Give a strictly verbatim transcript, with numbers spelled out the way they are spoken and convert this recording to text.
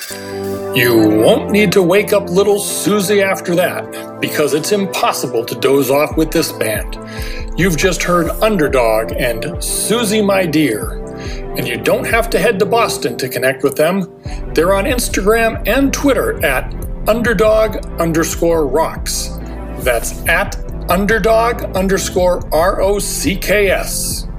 You won't need to wake up little Susie after that, because it's impossible to doze off with this band. You've just heard Underdog and Susie My Dear, and you don't have to head to Boston to connect with them. They're on Instagram and Twitter at underdog underscore rocks. That's at underdog underscore R O C K S.